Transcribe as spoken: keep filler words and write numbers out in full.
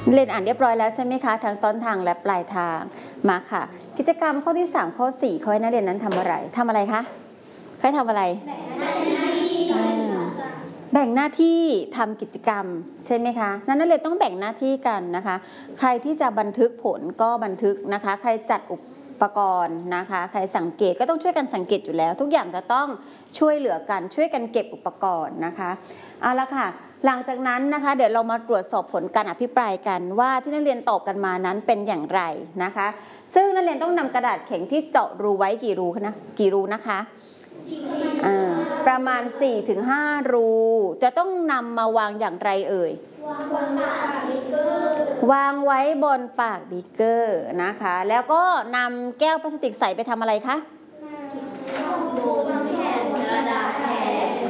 เรียนอ่านเรียบร้อยแล้วใช่ไหมคะทั้งต้นทางและปลายทางมาค่ะกิจกรรมข้อที่สามข้อสี่ข้อนักเรียนนั้นทำอะไรทำอะไรคะใครทำอะไรแบ่งหน้าที่ทำกิจกรรมใช่ไหมคะนั้นนักเรียนต้องแบ่งหน้าที่กันนะคะใครที่จะบันทึกผลก็บันทึกนะคะใครจัดอุปกรณ์นะคะใครสังเกตก็ต้องช่วยกันสังเกตอยู่แล้วทุกอย่างจะต้องช่วยเหลือกันช่วยกันเก็บอุปกรณ์นะคะเอาละค่ะหลังจากนั้นนะคะเดี๋ยวเรามาตรวจสอบผลการอภิปรายกันว่าที่นักเรียนตอบกันมานั้นเป็นอย่างไรนะคะซึ่งนักเรียนต้องนำกระดาษแข็งที่เจาะรูไว้กี่รูนะกี่รูนะคะประมาณ สี่ถึงห้า รูจะต้องนำมาวางอย่างไรเอ่ยวางไว้บนปากบีเกอร์นะคะแล้วก็นำแก้วพลาสติกใสไปทำอะไรคะ